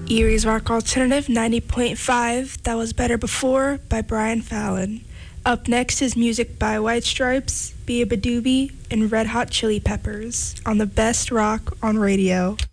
Erie's Rock Alternative 90.5, That Was Better Before by Brian Fallon. Up next is music by White Stripes, Bia Badoobie, and Red Hot Chili Peppers on the best rock on radio.